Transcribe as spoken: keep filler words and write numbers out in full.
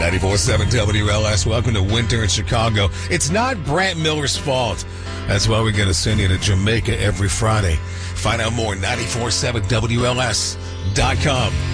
ninety-four point seven W L S. Welcome to winter in Chicago. It's not Brant Miller's fault. That's why we're going to send you to Jamaica every Friday. Find out more at ninety-four point seven W L S dot com.